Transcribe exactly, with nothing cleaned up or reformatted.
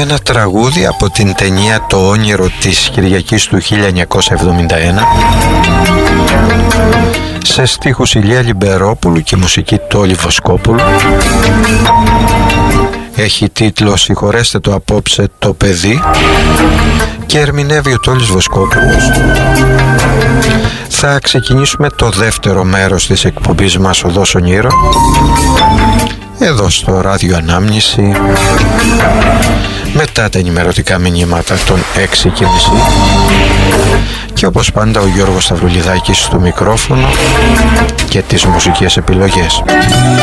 ένα τραγούδι από την ταινία «Το όνειρο της Κυριακής» του χίλια εννιακόσια εβδομήντα ένα, σε στίχους Ηλία Λιμπερόπουλου και μουσική Τόλι Βοσκόπουλου. Έχει τίτλο «Συγχωρέστε το απόψε το παιδί» και ερμηνεύει ο Τόλης Βοσκόπουλος. Θα ξεκινήσουμε το δεύτερο μέρος της εκπομπής μας «Οδός Ονείρων» εδώ στο Ράδιο Ανάμνηση, μετά τα ενημερωτικά μηνύματα των έξι και μισή, και όπως πάντα ο Γιώργος Σταυρουλιδάκης στο μικρόφωνο και τις μουσικές επιλογές.